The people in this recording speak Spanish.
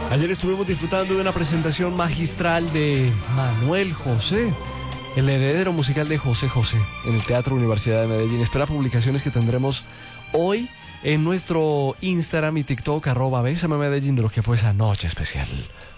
Ayer estuvimos disfrutando de una presentación magistral de Manuel José, el heredero musical de José José, en el Teatro Universidad de Medellín. Espera publicaciones que tendremos hoy en nuestro Instagram y TikTok @BSM Medellín de lo que fue esa noche especial.